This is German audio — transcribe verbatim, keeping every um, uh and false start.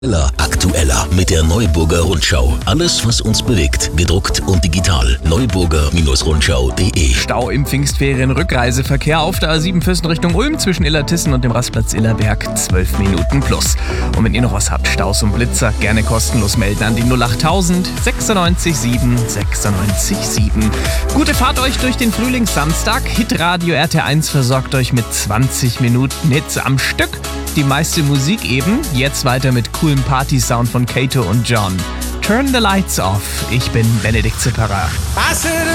Aktueller mit der Neuburger Rundschau. Alles, was uns bewegt, gedruckt und digital. Neuburger Rundschau punkt de. Stau im Pfingstferien-Rückreiseverkehr auf der A sieben Fürsten Richtung Ulm zwischen Illertissen und dem Rastplatz Illerberg zwölf Minuten plus. Und wenn ihr noch was habt, Staus und Blitzer, gerne kostenlos melden an die null achttausend sechsundneunzig sieben sechsundneunzig sieben. Gute Fahrt euch durch den Frühlingssamstag. Hitradio R T eins versorgt euch mit zwanzig Minuten Hits am Stück. Die meiste Musik eben. Jetzt weiter mit coolem Party-Sound von Kato und John. Turn the lights off. Ich bin Benedikt Zipperer.